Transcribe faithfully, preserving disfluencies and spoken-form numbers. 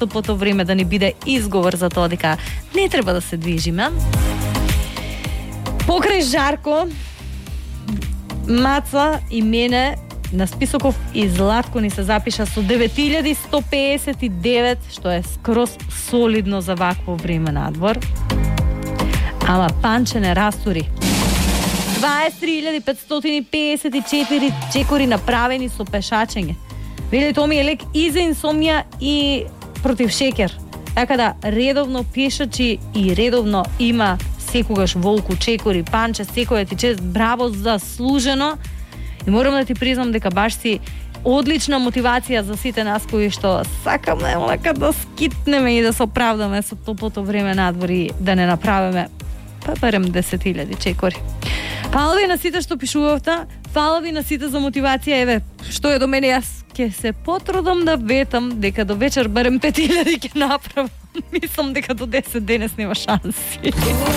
топото време да ни биде изговор за тоа дека не треба да се движиме. Покрај Жарко, Маца и мене на списоков и Златко ни се запиша со девет илјади сто пеесет и девет, што е скроз солидно за вакво време надвор. Ама Панче не растури. дваесет и три илјади петстотини пеесет и четири чекори направени со пешачење. Вели, тоа ми е лек и за инсомнија и против шекер. Така да редовно пешачи и редовно има секогаш волку, чекори, Панче, секоја ти чест, браво, заслужено. И морам да ти признам дека баш си одлична мотивација за сите нас кои што сакаме онака да скитнеме и да се оправдаме со топлото време надвор и да не направиме па барем десет илјади чекори. Фала ви на сите што пишувавте, фала ви на сите за мотивација, еве, што е до мене, јас ќе се потрудам да ветам дека до вечер барем пет илјади ќе направам. Мислам дека до десет денес нема шанси.